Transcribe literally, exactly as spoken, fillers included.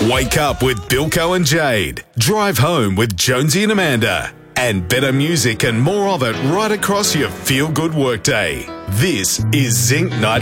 Wake up with Bilko and Jade. Drive home with Jonesy and Amanda. And better music and more of it right across your feel-good workday. This is Zinc ninety.